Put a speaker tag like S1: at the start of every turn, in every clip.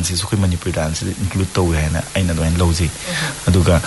S1: से कोई Manipuri dance include तौवे है ना अइना दोइन लौजी अदुगा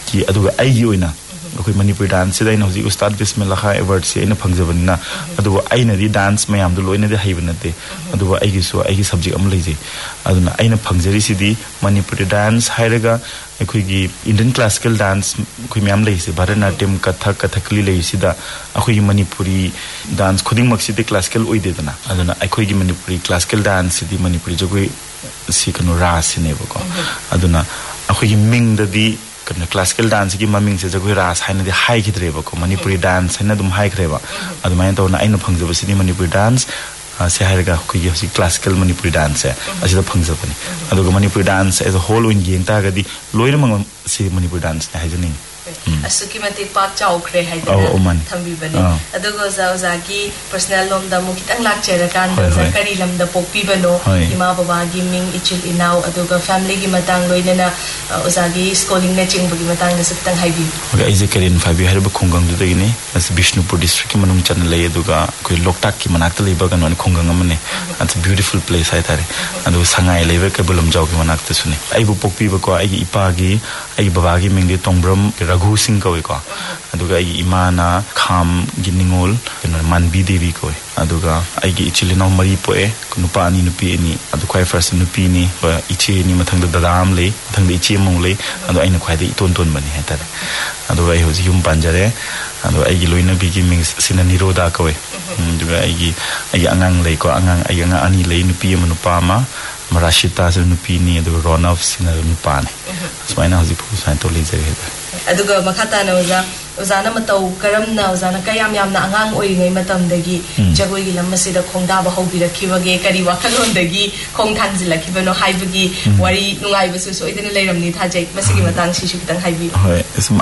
S1: आइगी ओइना कोई मणिपुरी डांस से हजी उस्ताद बिस्मिल्लाह खान अवार्ड से अइना फंगजबनिना अदुगा अइना दी डांस मयाम दु लोइना दे हैब नते अदुगा आइगी सब्जेक्ट अम लेजे अदुना अइना फंगजरी सिदी Manipuri dance हायरगा अखोगी Indian classical dance कोई मयाम लेसे Bharatanatyam Kathakali लेसिदा अखोगी Manipuri dance खुदिंग मक्सिदे classical ओइदेदना अदुना अखोगी Manipuri classical dance सिदी मणिपुरी जगोई सिकनो रास नेबको अदुना अखोगी मिंग ददी कने क्लासिकल डांस की ममिंग से जगोई रास हाइनदि हाइखिद्रेबको मणिपुरी डांस हैना दुम हाइख्रेबा अदुमाइन तौना आइना फंगजबसिदि मणिपुरी डांस से हायरगा कोई हसी क्लासिकल मणिपुरी डांस है असिदा फंगजबनी अदुगा Manipuri dance as a whole win गेंग तागदि लोइरमंग से मणिपुरी डांस ने हाइजनी
S2: असुकी मते पाक चाउखरे हाइदना थंबिबने अदुगा जाकी पर्सनल लोम दा मुकितंग लाक्चेरा कान दा करी लम दा पोकपीबनो इमा बाबा गी मिंग इचिल इनाउ अदुगा फैमिली गी मतंग लोइनेना ओजागी स्कूलिंग ने चिंगबगी मतंग दा सप्तंग हाइबी
S1: ओके इजे करिन फाबी हरब खोंगंग दु दगिने अस बिष्णुपुर डिस्ट्रिक्ट की मनुंग चन ले अदुगा कोई लोकटाक की मनाक लेबा गन खोंगंग अमने इट्स अ ब्यूटीफुल प्लेस हाय तारे अदु संगाई लेबे केबुलम जाउ की मनाक तसुने आइबु पोकपीबा को आइगी इपागी आइगी बाबागी मिंग दे तोंब्रम रघु सिंह को अदुगा इमाना खाम गिनिंगोल मानबी देवी को अदुगा आइगी इचिलिनो मरी पोए नुपा अनि नुपी अनि अदु क्वाइ फर्स्ट नुपी नि इचे नि मथंग दादाम ले मथंग इचे मोंग ले अदु आइना क्वाइ इतोन बनि हेतारे अदु आइ होजि युम पांजरे अदु आइगी लोइना बिगी मिंग सिना निरोदा को अदुगा आइगी अंगांग ले को अंगांग अनि ले नुपी मनुपा मा मराशिता से नुपी नि अदु रोनफ सिना नुपा ने स्वाइना होजि पु साइन तो ले जरे हेता
S2: अदुगा मखाता न ओजाना मतौ करमना ओजाना कयाम यामना अंगांग ओइङै मतमदगी जगोइगी लमसिदा खोंदाबा हौबिरखिबगे करी वाखलोंदगी खोंथांजिलखिबनो हाइबगी वारी नुंगाइबसु सोइदना लेरमनि थाजै मसिगी मतंग सिसु खितंग हाइबि
S1: होय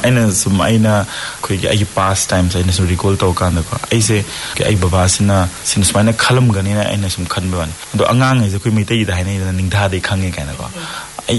S1: सुमाइना खोइगी आइ पास टाइम्स आइना सु रिकॉल तौ कानदको आइसे के आइ बाबासिना सिनसमाइना खलमगनिना आइना सुम खनबवानी अदो अंगांग जे खोइ मैतै दा हाइना निंगधा दे खंगे कानको आइ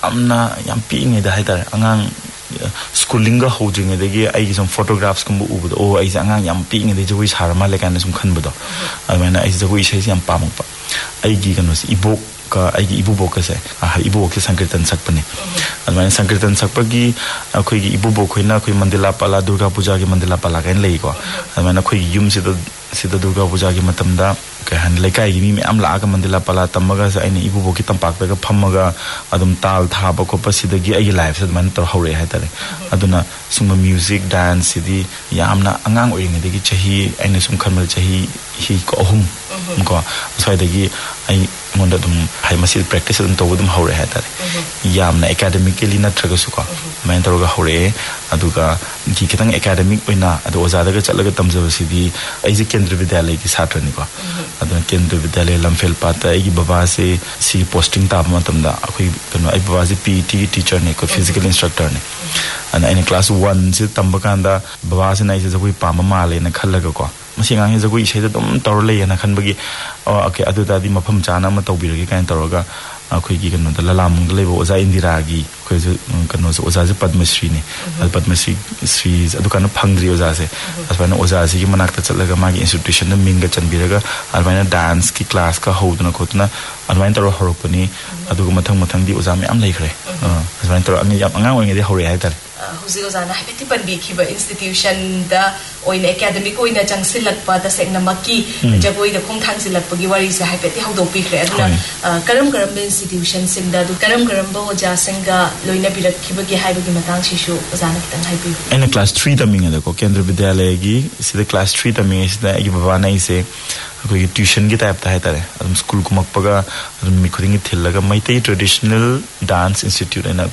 S1: याम पिङै दा हाइतार अंगांग स्कूलिंग होजिंग देगी आई सम फोटोग्राफ्स कुम उबद ओ आई अंगांग याम पिंग दे जगोई सारमा ले कान सुम खनबदो अमेना आई जगोई से याम पामप आई गी कनो इबोक का आई इबुबोक से इबुबोक के संकीर्तन सकपने अमेना संकीर्तन सकपगी अखोई गी इबुबोक खोइना खोइ मंदिला पाला दुर्गा पूजा के मंदिला पाला कान लेको अमेना खोइ युम सिदा दुर्गा पूजा के मतमदा कहन लेकाई गी मी आम लाग मंदिला पाला तमगा से आइने इबुबोक की तंपाक तक फमगा अदुम ताल थाब खोप सिदगी आई लाइफ से मन तो हौरे हाइतारे अदुना सुम म्यूजिक डांस सिदी यामना अंगांग ओइङेदगी चही आइने सुम खनमल चही ही को अहुम को सोइदगी आई मोंदा दुम हाइ मसिल प्रैक्टिस दुम तो दुम हौरे हाइतारे यामना एकेडमिकली नत्रगसु को मैन तरोगा हौरे अदुगा की खतंग एकेडमिक ओइना अदु ओजादागा चलगा तमजबसिदी आइजे केंद्र विद्यालय की छात्रनी को अदुना केंद्र विद्यालय लमफेल पाता आइगी बाबा से सी पोस्टिंग ताब मतमदा अखोइ कनो आई बाबा से पीटी टीचर ने को फिजिकल इंस्ट्रक्टर ने अना इन क्लास 1 से तंबकांदा बाबा से नाइसे जगोइ पामा माले न खल्लगा को मसिंगा हे जगोइ इसेदा दम तौर ले न खनबगी ओके अदुदादी मफम चाना म तौबिरगे काइन तौरगा अखोइगी कनो द ललामुंग लेबो ओजा इंदिरागी खोइ कनो ओजा जे पद्मश्री ने पद्मश्री श्री अदुकान फंगद्री ओजा से असबाना ओजा से की मनाक्ता चलगा मागी इंस्टिट्यूशन न मिंग चनबिरगा अलबाना डांस की क्लास का होदना खोतना अलबाना तौर हरोपनी अदुगा मथंग दी ओजा मे आम लेखरे असबाना तौर अंग याम अंगा ओइङेदि हौरे हाइतार
S2: हुजी ओजाना हाइबेति पनबिखिबा इंस्टिट्यूशन दा ओइन एकेडमिक ओइन चंगसिलकपा द सेगनमकी जगोइ द खोंथांसिलकपगी वारी से हाइबेति हौदोपिखरे अदुना करम इंस्टिट्यूशन सिंदा दु करम ओजा सिंगा लोइना बिरखिबगी हाइबगी Matang Sissu ओजाना कितंग हाइबि
S1: in class 3 तमिंग the को केंद्र विद्यालय गी सिदा क्लास 3 तमिंग सिदा आगी बाबा नाइ से कोई ट्यूशन की टाइप है तारे अदम स्कूल को मकपगा अदम मिखुरिंग थिलगा मैतै ट्रेडिशनल डांस इंस्टीट्यूट है ना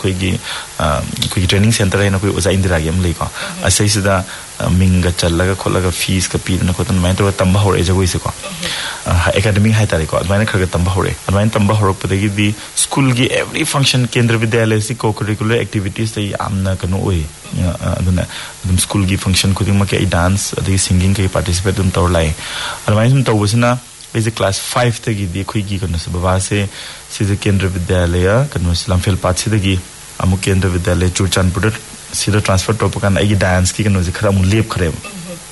S1: कोई ट्रेनिंग सेंटर है ना कोई ओजा इंदिरागी हम लेको असैसिदा मिंग चलगा खोलगा फीस का पीदना खोतन मैं तो तंबा होरे जगोइ से को एकेडमिक है तारे को अदमाइन खरगा तंबा होरे अदमाइन तंबा होरपदगी दी स्कूल की एवरी फंक्शन केंद्र विद्यालय से को करिकुलर एक्टिविटीज तै आमना कनो ओइ अदुना अदम स्कूल की फंक्शन खुदिंग मके डांस अदि सिंगिंग के पार्टिसिपेट दम तौर लाई अदमाइन तम तौबसना इज क्लास 5 तगी दी खुइगी कनो से बाबा से सिज केंद्र विद्यालय कनो लमफेल पात सिदगी अमु केंद्र विद्यालय चुरचानपुर सिदा ट्रांसफर टोपकान आइगी डांस की कनो जे खरा मु लेप खरे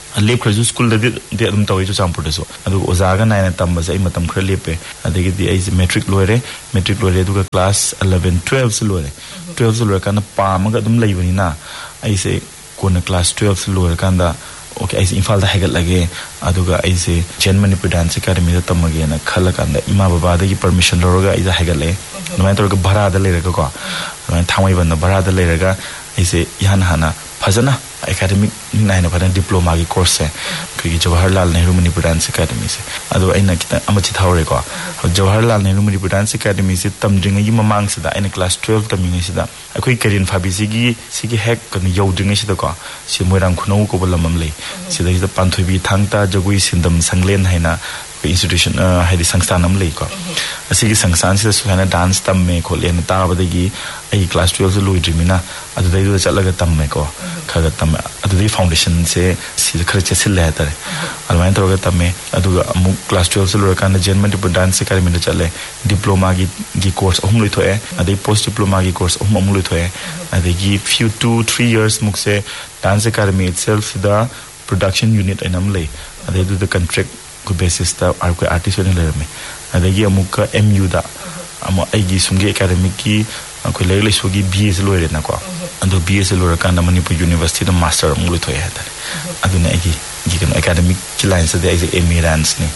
S1: लेप खरजु स्कूल दे अदुम तवे चुरचांपुर दसो अदु ओजागा नायना तंबसे आई मतम खर लेपे अदगी दी आई मैट्रिक लोरे दुगा क्लास 11 12 से लोरे 12 से लोरे काना पामगा अदुम लेबनिना आई से कोना क्लास 12 से लोरे कांदा ओके ऐसे इम्फाल दा हेगत लगे अदुगा ऐसे जैन मणिपुर डांस अकादमी दा तमगे ना खल कांदा इमा बाबा दा की परमिशन लोरगा ऐसा हेगत ले नमाय तोरगा भरा दा लेरगा को नमाय थामई बन भरा दा लेरगा ऐसे यान हाना फजना एकेडमिक नाइन फना डिप्लोमा की कोर्स है कि जवाहरलाल नेहरू मणिपुर डांस अकादमी से अदो अइना किता अमचि थावरे को जवाहरलाल नेहरू मणिपुर डांस अकादमी से तमद्रिंग की ममांग से दा अइना क्लास 12 तमिंग से दा अखोई करियन फाबी सिगी हेक कन यौद्रिंग से दा को सि मोइरांग खुनौ को बलमम ले सिदा सिदा पांथोबी थांगता जगुई सिंदम संगलेन हैना इंस्टीट्यूशन हाइदि संस्थान हम लेको असिगी संस्थान से सुहाना डांस तम में खोलेन ताबदगी आई क्लास 12 से लोइद्रिमिना अदुदैदु चलगा तम में को खगा तम अदुदि फाउंडेशन से सिद खरचे सिले हतरे अलमाइन तोगा तम में अदुगा अमु क्लास 12 से लोरकान जेनमेंट डांस अकादमी में चले डिप्लोमा की कोर्स अहम लुथोए अदि पोस्ट डिप्लोमा की कोर्स अहम लुथोए अदि few 2-3 years मुक्से dance academy itself सिदा प्रोडक्शन यूनिट एनम ले अदि दु कॉन्ट्रैक्ट को बेसिस ता आर आर्टिस्ट ने लेरमे अदगी अमुका एमयू दा अमु आईगी सुंगे एकेडमी की को लेले सुगी बीएस लोरे ना को अदो बीएस लोरा काना मणिपुर यूनिवर्सिटी दा मास्टर अमु लोथोय हाता अदुने आईगी गिकन एकेडमिक की लाइन से दे एमए डांस ने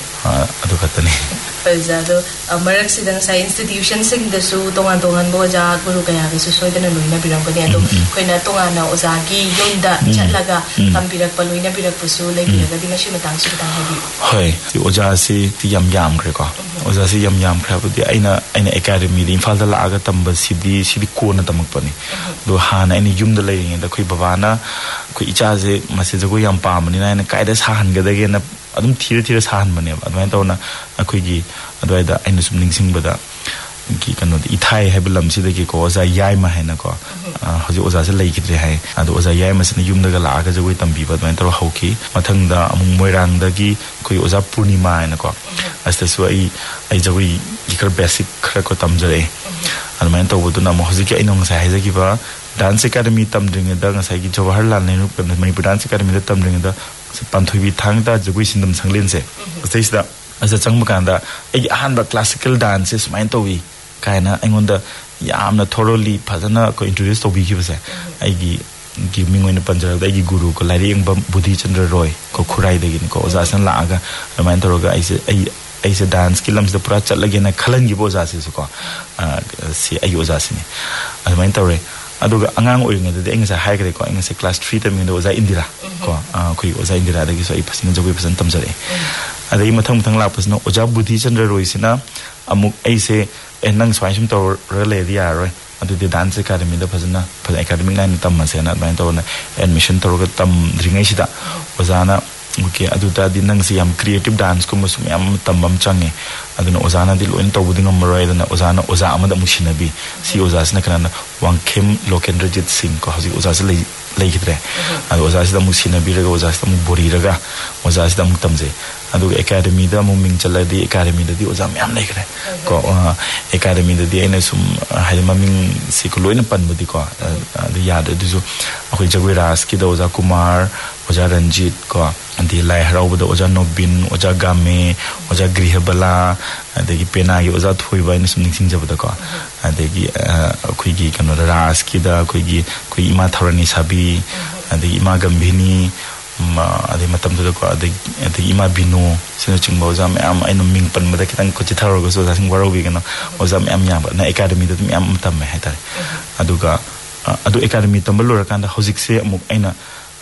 S1: अदो खतने
S2: फजादो मरक सिदंग सा इंस्टीट्यूशन सिंग दसु तोंगान तोंगान बोजा गुरु कया के सोइदना लोइना बिरम कने अदो कोइना तोंगाना ओजा की योंदा चटलागा तंबिरक पलोइना बिरक पसु लेबिरगा दि मशी मतंग सु तंग हाबि
S1: होय ओजा से ति यम ख्रे को ओजा से यम ख्रे बदि आइना एकेडमी दि इम्फाल दा लागा तंब सिदी कोना तमक पनी दो हाना आइना युम दा लेरिंग दा खोइ बाबाना खोइ इचा जे मसे जगो यम पामनि ना कायदा साहन गदगे ना अदुम धीरे साहन बने अदुमाय तौना अखोइगी अदुवाइदा आइना सुम निंगसिंगबदा की कनो इथाई हैबलम सिदगी को ओजा याय मा हैना को हजि ओजा से लैखिद्रे हाय अदु ओजा याय मसने युमदगा लागा जगोय तंबीबा अदुमाय तौ हौकी मथंगदा अमुंग मोइरांगदगी कोइ ओजा पूर्णिमा हैना को अस्तसु आई जगोय इखर बेसिक खरा को तमजरे अदुमाय तौबदुना म हजि के आइनोंग सा हायजगिबा dance academy तमद्रिंगदा ngसाई Jawaharlal Nehru Manipur dance academy दा तमद्रिंगदा पांथोबी थांगता जगोय सिंदम संगलेन से अस्तैसदा अजा चंगम कांदा आई अहानबा क्लासिकल डांस स्माइन तोवी कायना अइंगोंदा यामना थोरोली फजना को इंट्रोड्यूस तोबी खिबसे आईगी गिविंग ओइन पंजरदा आईगी गुरु को लाइरिंग बुद्धि चंद्र रॉय को खुराई देगिन को ओजासन लागा रमाइन तोरगा ऐसे डांस की लम्स द पूरा चलगे ना खलन गी बोजा से को से आई ओजासिनी रमाइन तोरे अदुगा अंगांग ओइंगदे इंगसा हाइग्रे को इंगसे क्लास 3 तमिंग ओजा इंदिरा को कोई ओजा इंदिरा दगी सो आई फसिन जगोय फसन तमजरे अदई मथंग लापसना ओजा बुद्धि चंद्र रोइसिना अमुक ऐसे नंग स्वाइन सुम तौर लेदि यारोय अदुदि डांस अकादमी दा फजना अकादमिक लाइन तमसेना बाइन तौना एडमिशन तौरगा तम द्रिंगैसिदा ओजाना ओके अदुदा दि नंग से याम क्रिएटिव डांस को मसुम याम तमबम चंगे अदुना ओजाना दि लोइन तौबुदि ngमरोय दना ओजाना ओजा अमदा मुसिनाबी सी ओजासना कना वांगखेम लोकेंद्रजीत सिंह को हजि ओजास लेखिद्रे अदु ओजास दा मुसिनाबी रगा ओजास दा मु बोरी रगा ओजास दा मु तमजे अदु एकेडमी दा मु मिंग चलदि एकेडमी दा दि ओजा म्याम लेखरे को एकेडमी दा दि एना सुम हाइ ममिंग सिको लोइन पनबदि को अदु याद दुजु अखोइ जगोय रास की दा ओजा कुमार ओजा रंजीत को अंदि लाई हराउबदा ओजा नोबिन ओजा गामे ओजा गृहबला अदगी पेनागी ओजा थोइबा इन सुम निंगसिंग जबदा को अदगी अखोइगी कनो रास की दा अखोइगी कोइ इमा थरनी साबी अदगी इमा गंभिनी अदे मतम तो को अदगी इमा बिनो सिन चिंगबा ओजा म्याम आइनो मिंग पनबदा कितंग को चिथारोगो सो जासिंग वरोबी कनो ओजा म्याम याम ना एकेडमी दा म्याम तम में हाइतारे अदुगा अदु एकेडमी तंबलोरा कांदा हौजिक से अमुक आइना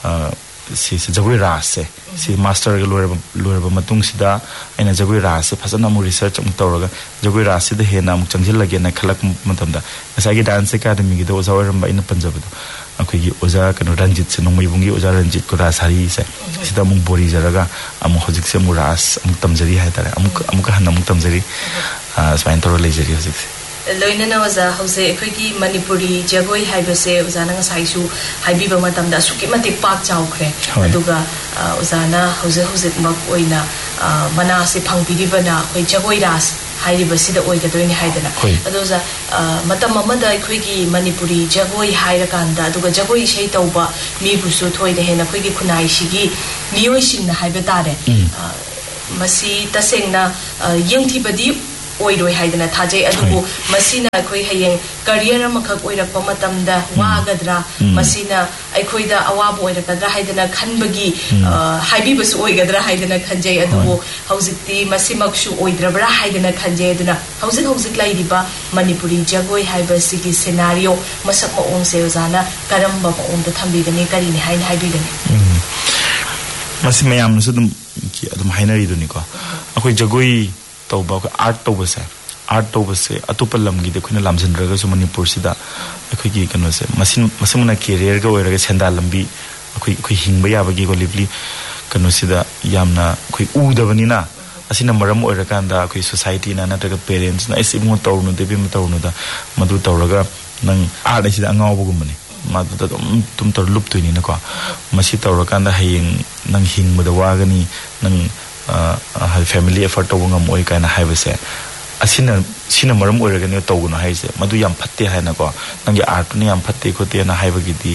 S1: से जगोय रास से मास्टर के लोरब मतुंग सिदा आइना जगोय रास से फसना मु रिसर्च अमुक तौरगा जगोय रास से हेना अमुक चंगजिल लगे ना खलक मतमदा नसागी डांस अकादमी के ओजा वरम बाइन पंजाबदो अखोगी ओजा कनो रंजित से नोंमैबुंगी ओजा रंजित को रासारी से सिदा अमुक बोरी जरगा अमुक हौजिक से मु रास अमुक तमजरी हाइतारे अमुक हन अमुक तमजरी स्वाइन तौर लेजरी हौजिक से
S2: लोइनना ओजा हौसे अखोगी मणिपुरी जगोय हाइबसे ओजाना साइसु हाइबिबा मतमदा सुकी मते पाक चाउखरे अदुगा ओजाना हौसे मक ओइना मना से फंगबिदिबना अखोय जगोय रास hairibasida oigadoini haidana adoza matam amada akhoi manipuri jagoi hairakanda aduga jagoi sei tauba mi busu thoide hena akhoi gi khunai sigi miyoi singna haiba tare masi tasengna yengthibadi oiroi haidana thajai adubu masina akhoi hayeng career amakak oirakpa matamda wagadra masina akhoi da awabu oirakadra haidana khanbagi haibibasu oigadra haidana khanjai adubu hauzikti masimakshu oidrabra haidana khanjai aduna hauzik laidiba manipuri jagoi haiba sigi scenario masak maong se ozana karamba maong da thambigani karini hain haibigani
S1: masi mayam su dum hainari duni ko akhoi jagoi tauba art tauba se atupa lamgi de khuna lamjindraga su manipur sida akhoi gi kano se masimuna career ga oiraga senda lambi akhoi hingba yaba gi ko lively kano sida yamna akhoi udabani na asina maram oirakanda akhoi society na nataga parents na isi mo tawnu de bim tawnu da madu tawraga nang art sida angaw bugumani madu da tum tor lup tuini na ko masi tawrakanda hayeng nang hingba da wagani nang family effort tawanga moi kana haibase asina maram oiragani tawguno haise madu yam phatte haina ko nangi art ni yam phatte khote na haibagi di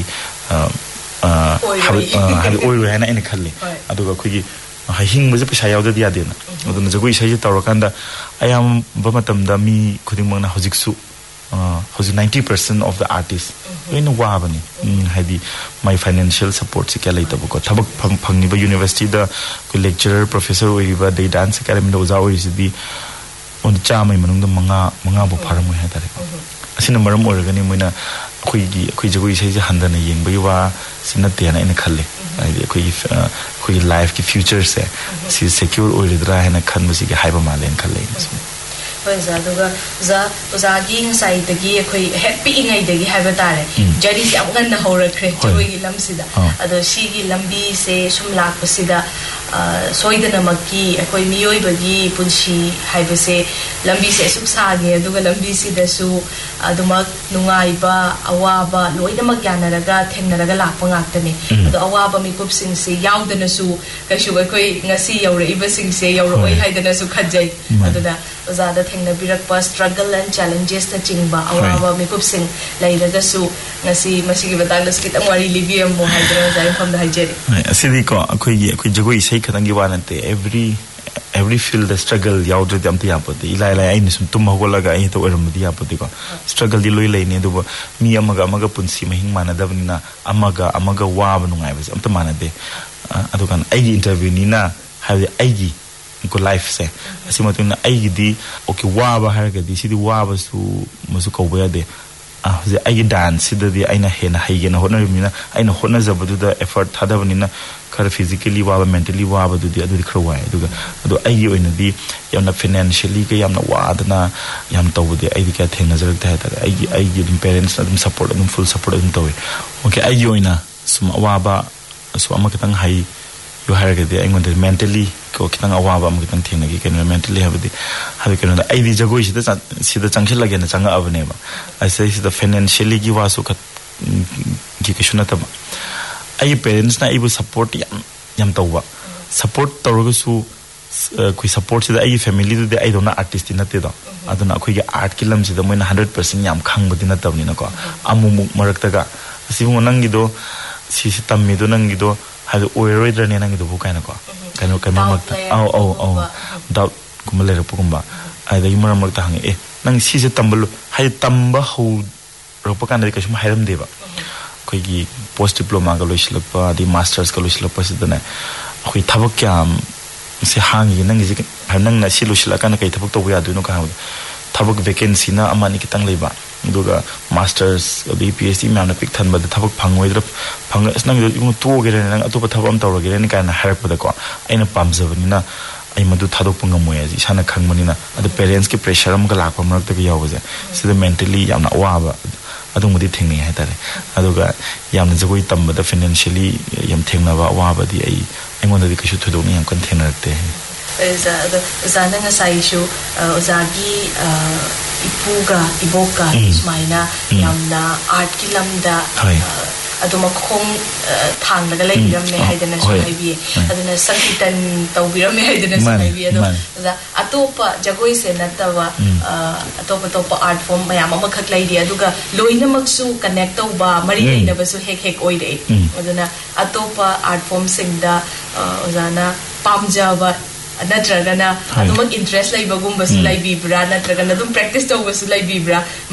S1: habi oiro haina ene khalli aduga khigi hing muje pisa yawda dia dena aduna jagoi sai tawrakanda ayam bamatamda mi khudimangna hojiksu hojik 90% of the artists loina wabani haidi my financial support se kala ita ko thabak phangni ba university da ko lecturer professor oiriba dei dance academy da oza orisidi on chamai manung da manga bo pharam hai tare asina maram organi moina khoi jagoi sai je handana yengbai wa sina te na ina khalle haidi khoi life ki future se si secure oridra hena khanbasi ge haiba malen khalle
S2: aduga uzagi ngasai dagi akhoi happy ingai dagi haiba tare jari si amgan na horakre joi gi lamsida ado si gi lambi se sumlak pasida soidana makki akhoi miyoi bagi punshi haiba se lambi se suksage aduga lambi sida su aduma nungai ba awaba loina magyanaraga thengnaraga lakpa ngaktani ado awaba mikup sing se yaudana su kaishu akhoi ngasi yaura iba sing se yaura oi haidana su khajai aduna uzada thengna birakpa struggle and challenges na chingba awaba mikup sing lairaga su ngasi masigi batang skit ang wari libiam mo haidana jai pham da haijeri
S1: asidi ko akhoi jagoi sai khatangi wanante every field the struggle yaudre dam ti yapode ila ai nisum tum hogolaga ai to eram di yapode ko struggle di loi lei ne do mi amaga punsi mahing manadabnina amaga waba nungai bas amta manade adukan ai interview ni na hawi ai ko life se asima tuna ai di okay waba harga di sidi waba su musu ko boyade je ai dance sida di aina hena haigena hona mina aina hona zabadu da effort thadabnina kar physically waba mentally waba du di adu khrawai duga adu ai oina di yamna financially ke yamna wadna yam tawde ai di ka thengna jarak ta ta ai dum parents adum support adum full support adum tawi okay ai oina sum waba so amakatang hai yo harga di aingon mentally ko kitang awaba amakatang thengna ki ken mentally habdi ken ai di jagoi sida changshil lage na changa abne ba ai sai sida financially gi wasu ka gi kishuna ta ai parents na ibu support yam tawwa support tawga su kui support sida ai family du de ai dona artist na te da aduna khoi gi art ki lam sida moina 100% yam khang budi na tabni na ko amu marak ta ga asimu nangi do si tammi do nangi do hadu oiroidra ne nangi do bu kaina ko kaino makta au doubt kumale ro pugumba ai da yumara makta hangi nang si se tambalo hai tamba ho ro pa kana ka sum hairam deba koi gi post diploma ga loislapa di masters ga loislapa sidana khoi thabak kyam se hangi nangi ji nang na si loisla kana kai thabak to ya du no ka thabak vacancy na amani kitang leiba duga masters the PhD me na pik than ba thabak phangoi phang nang yu to gere nang atopa thabam tawra gere ni kana harap da ko aina pamjabani na ai madu thadok panga moya ji sana khangmani na ad parents ki pressure am ga lakpa marak ta yaw ja sida mentally yamna waba adumudi thengni hai tare aduga yamna jagoi tamba da financially yam thengna ba waba di ai engon da kishu thudok ni yam kan thengna rakte
S2: zana nga sai shu zagi ipuga iboka ismaina yamna art ki lamda adu makhong thanglaga leibiramne haidana su haibi aduna sankirtan tawbiramne haidana su haibi adu da atopa jagoi se natawa atopa art form mayam ama khak laidi aduga loina maksu connect tawba mari leina basu hek oide aduna atopa art form singda ozana pamjaba natragana adum interest laibagum basu laibibra natragana adum practice tawbasu laibibra